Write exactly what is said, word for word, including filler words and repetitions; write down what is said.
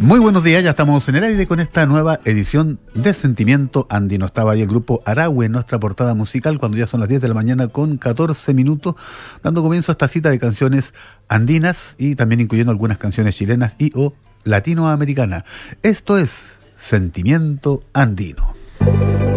Muy buenos días, ya estamos en el aire con esta nueva edición de Sentimiento Andino. Estaba ahí el grupo Arahue en nuestra portada musical cuando ya son las diez de la mañana con catorce minutos, dando comienzo a esta cita de canciones andinas y también incluyendo algunas canciones chilenas y o latinoamericanas. Esto es Sentimiento Andino.